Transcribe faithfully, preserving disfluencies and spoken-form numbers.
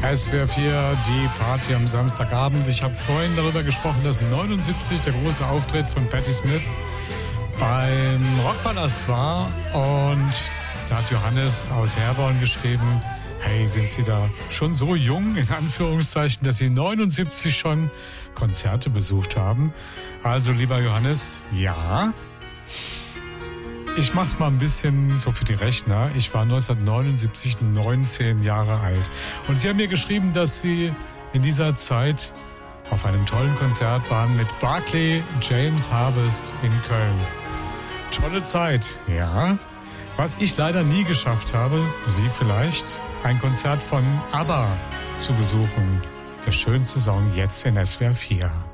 S W R vier, die Party am Samstagabend. Ich habe vorhin darüber gesprochen, dass neunundsiebzig der große Auftritt von Patti Smith beim Rockpalast war. Und da hat Johannes aus Herborn geschrieben, hey, sind Sie da schon so jung, in Anführungszeichen, dass Sie neunundsiebzig schon Konzerte besucht haben? Also, lieber Johannes, ja. Ich mach's mal ein bisschen so für die Rechner. Ich war neunzehnhundertneunundsiebzig neunzehn Jahre alt. Und Sie haben mir geschrieben, dass Sie in dieser Zeit auf einem tollen Konzert waren mit Barclay James Harvest in Köln. Tolle Zeit, ja. Was ich leider nie geschafft habe, Sie vielleicht, ein Konzert von ABBA zu besuchen. Der schönste Song jetzt in S W R vier.